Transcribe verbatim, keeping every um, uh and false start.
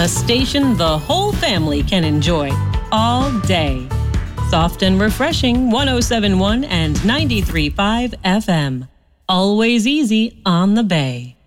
A station the whole family can enjoy all day. Soft and refreshing one oh seven point one and ninety-three point five F M. Always easy on the Bay.